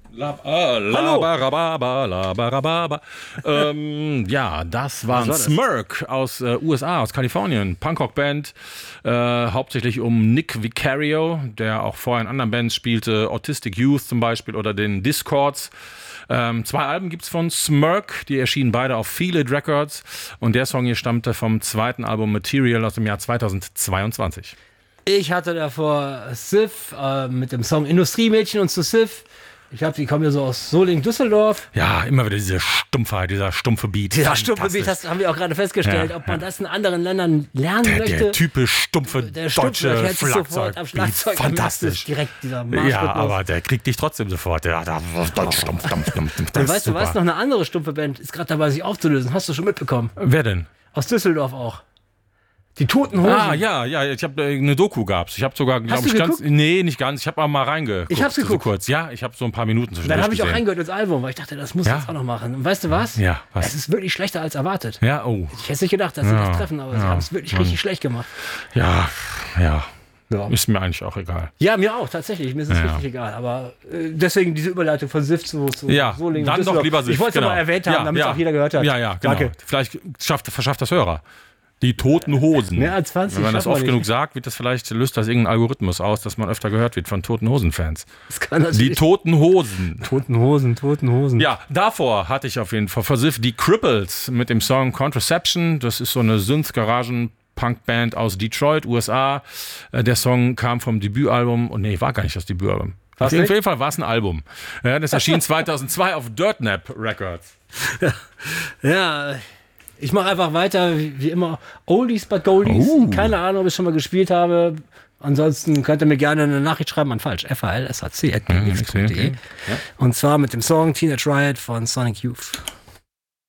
Ja, das waren Smirk aus USA, aus Kalifornien. Punkrock-Band, hauptsächlich um Nick Vicario, der auch vorher in anderen Bands spielte, Autistic Youth zum Beispiel oder den Discords. 2 Alben gibt's von Smirk, die erschienen beide auf Feel It Records. Und der Song hier stammte vom 2. Album Material aus dem Jahr 2022. Ich hatte davor Sif mit dem Song Industriemädchen und zu Sif. Die kommen ja so aus Solingen, Düsseldorf. Ja, immer wieder diese Stumpfheit, dieser stumpfe Beat. Dieser stumpfe Beat, das haben wir auch gerade festgestellt. Ob man das in anderen Ländern lernen möchte. Der typisch stumpfe deutsche Schlagzeug. Fantastisch. Direkt dieser Marschrhythmus. Ja, aber der kriegt dich trotzdem sofort. Ja, stumpf. Und weißt du was, noch eine andere stumpfe Band ist gerade dabei, sich aufzulösen. Hast du schon mitbekommen? Wer denn? Aus Düsseldorf auch. Die Toten Hosen. Ja, ich habe eine Doku gab's. Ich habe sogar, glaube ich, ganz. Nee, nicht ganz. Ich habe mal reingeguckt. Ich hab's geguckt. So kurz. Ja, ich habe so ein paar Minuten zwischendurch. Dann habe ich auch reingehört ins Album, weil ich dachte, das muss ich jetzt auch noch machen. Und weißt du was? Ja, was? Es ist wirklich schlechter als erwartet. Ja, oh. Ich hätte nicht gedacht, dass sie das treffen, aber sie haben es wirklich richtig schlecht gemacht. Ja. Ist mir eigentlich auch egal. Ja, mir auch, tatsächlich. Mir ist es richtig egal. Aber deswegen diese Überleitung von Sif zu Solingen. Dann doch lieber Sif. Ich wollte es mal erwähnt haben, damit es auch jeder gehört hat. Ja, genau. Danke. Vielleicht verschafft das Hörer. Die Toten Hosen. Mehr als 20. Wenn man das oft genug sagt, löst das irgendeinen Algorithmus aus, dass man öfter gehört wird von Toten Hosen-Fans. Die Toten Hosen. Toten Hosen. Ja, davor hatte ich auf jeden Fall vor Sif die Cripples mit dem Song Contraception. Das ist so eine Synth-Garagen-Punk-Band aus Detroit, USA. Der Song kam vom Debütalbum. Und war gar nicht das Debütalbum. Auf jeden Fall war es ein Album. Ja, das erschien 2002 auf Dirtnap Records. Ja. Ich mache einfach weiter, wie immer, Oldies but Goldies. Keine Ahnung, ob ich schon mal gespielt habe. Ansonsten könnt ihr mir gerne eine Nachricht schreiben an falsch, falsac@gmx.de. Und zwar mit dem Song Teenage Riot von Sonic Youth.